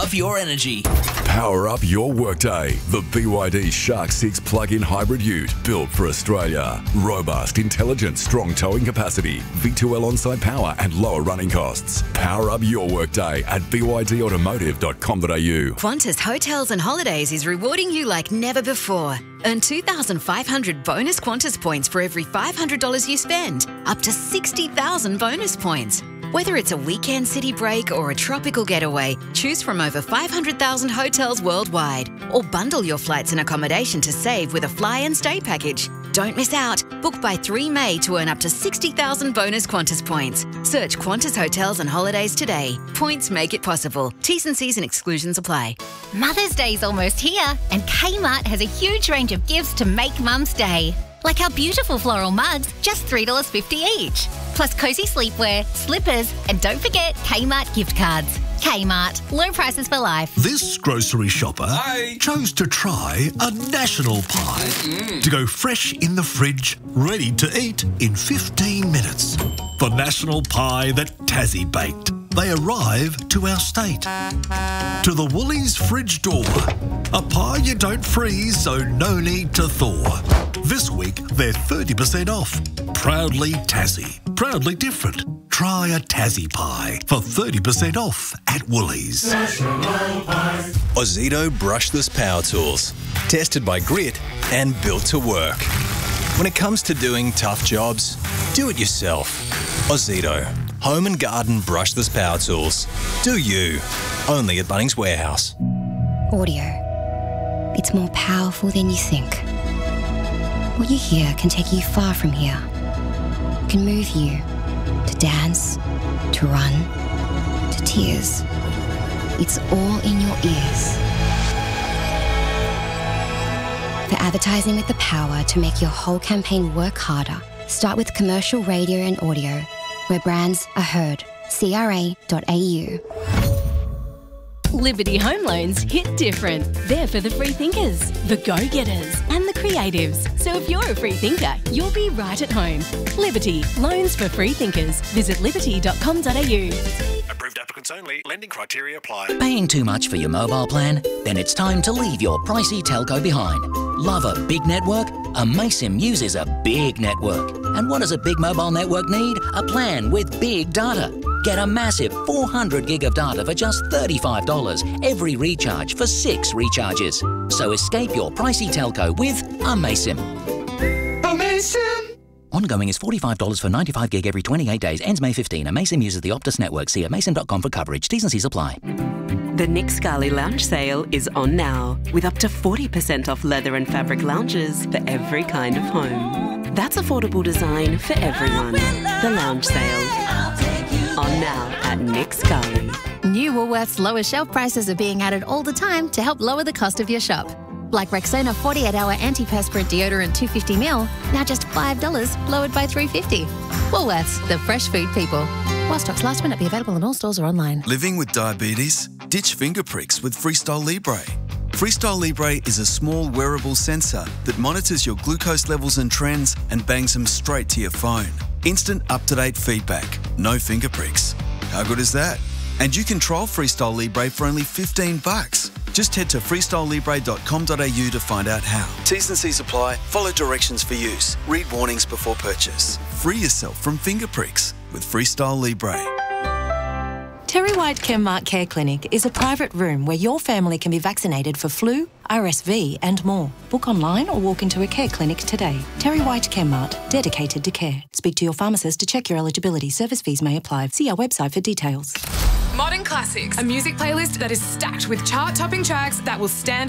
up your energy. Power up your workday. The BYD Shark 6 plug-in hybrid ute, built for Australia. Robust, intelligent, strong towing capacity, V2L on-site power and lower running costs. Power up your workday at bydautomotive.com.au. Qantas Hotels and Holidays is rewarding you like never before. Earn 2,500 bonus Qantas points for every $500 you spend, up to 60,000 bonus points. Whether it's a weekend city break or a tropical getaway, choose from over 500,000 hotels worldwide, or bundle your flights and accommodation to save with a fly and stay package. Don't miss out. Book by 3 May to earn up to 60,000 bonus Qantas points. Search Qantas Hotels and Holidays today. Points make it possible. T's and C's and exclusions apply. Mother's Day's almost here, and Kmart has a huge range of gifts to make Mum's Day. Like our beautiful floral mugs, just $3.50 each. Plus cosy sleepwear, slippers, and don't forget Kmart gift cards. Kmart, low prices for life. This grocery shopper chose to try a national pie to go fresh in the fridge, ready to eat in 15 minutes. The national pie that Tassie baked. They arrive to our state. To the Woolies fridge door. A pie you don't freeze, so no need to thaw. This week, they're 30% off. Proudly Tassie. Proudly different. Try a Tassie pie for 30% off at Woolies. Ozito brushless power tools. Tested by Grit and built to work. When it comes to doing tough jobs, do it yourself. Ozito. Home and garden brushless power tools. Do you. Only at Bunnings Warehouse. Audio. It's more powerful than you think. What you hear can take you far from here. It can move you to dance, to run, to tears. It's all in your ears. For advertising with the power to make your whole campaign work harder, start with commercial radio and audio, where brands are heard. CRA.au. Liberty Home Loans hit different. They're for the free thinkers, the go-getters and the creatives. So if you're a free thinker, you'll be right at home. Liberty, loans for free thinkers. Visit liberty.com.au. Approved applicants only. Lending criteria apply. Paying too much for your mobile plan? Then it's time to leave your pricey telco behind. Love a big network? Amaysim uses a big network. And what does a big mobile network need? A plan with big data. Get a massive 400 gig of data for just $35 every recharge for 6 recharges. So escape your pricey telco with Amaysim. Amaysim! Ongoing is $45 for 95 gig every 28 days. Ends May 15. Amaysim uses the Optus network. See amaysim.com for coverage. T's and C's apply. The Nick Scali Lounge Sale is on now, with up to 40% off leather and fabric lounges for every kind of home. That's affordable design for everyone. The Lounge Sale. On now at Nick Scali. New Woolworths lower shelf prices are being added all the time to help lower the cost of your shop. Like Rexona 48-hour antiperspirant deodorant 250ml, now just $5, lowered by $3.50. Woolworths, the fresh food people. While stocks last, may not be available in all stores or online. Living with diabetes? Ditch finger pricks with Freestyle Libre. Freestyle Libre is a small wearable sensor that monitors your glucose levels and trends and bangs them straight to your phone. Instant up-to-date feedback. No finger pricks. How good is that? And you can trial Freestyle Libre for only $15. Just head to freestylelibre.com.au to find out how. T's and C's apply. Follow directions for use. Read warnings before purchase. Free yourself from finger pricks with Freestyle Libre. Terry White Chemmart Care Clinic is a private room where your family can be vaccinated for flu, RSV and more. Book online or walk into a care clinic today. Terry White Chemmart, dedicated to care. Speak to your pharmacist to check your eligibility. Service fees may apply. See our website for details. Modern Classics, a music playlist that is stacked with chart-topping tracks that will stand